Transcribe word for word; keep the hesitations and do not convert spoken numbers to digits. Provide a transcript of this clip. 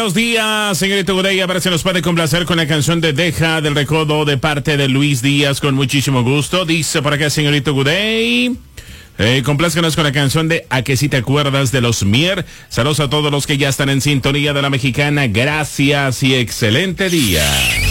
buenos días, señorita Gudey. A ver si nos puede complacer con la canción de Deja del Recodo de parte de Luis Díaz, con muchísimo gusto. Dice por acá, señorita Gudey. Eh, complázcanos con la canción de A que si te acuerdas de los Mier. Saludos a todos los que ya están en sintonía de la Mexicana. Gracias y excelente día.